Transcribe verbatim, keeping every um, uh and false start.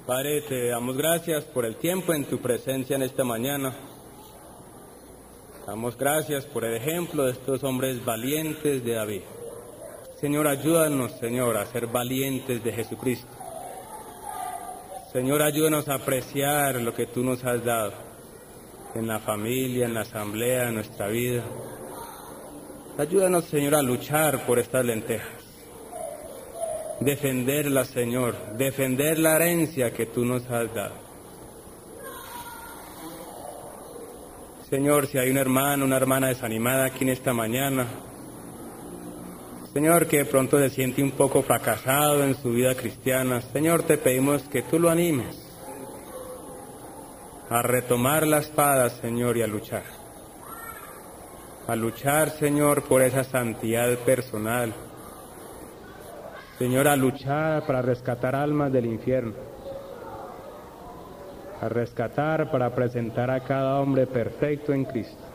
Padre, te damos gracias por el tiempo en tu presencia en esta mañana. Damos gracias por el ejemplo de estos hombres valientes de David. Señor, ayúdanos, Señor, a ser valientes de Jesucristo. Señor, ayúdanos a apreciar lo que tú nos has dado en la familia, en la asamblea, en nuestra vida. Ayúdanos, Señor, a luchar por estas lentejas. Defenderlas, Señor, defender la herencia que tú nos has dado. Señor, si hay un hermano, una hermana desanimada aquí en esta mañana, Señor, que de pronto se siente un poco fracasado en su vida cristiana, Señor, te pedimos que tú lo animes a retomar la espada, Señor, y a luchar. A luchar, Señor, por esa santidad personal. Señor, a luchar para rescatar almas del infierno. A rescatar para presentar a cada hombre perfecto en Cristo.